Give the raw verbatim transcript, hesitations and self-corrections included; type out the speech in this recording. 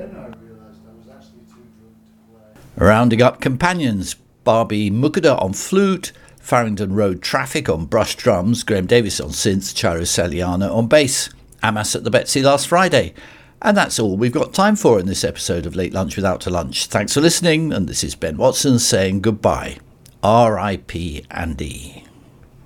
then I realised I was actually too drunk to play. Rounding up companions, Barbie Mukada on flute, Farringdon Road Traffic on brush drums, Graham Davis on synth, Charo Saliana on bass, Amas at the Betsy last Friday. And that's all we've got time for in this episode of Late Lunch Without a Lunch. Thanks for listening, and this is Ben Watson saying goodbye. R I P Andy.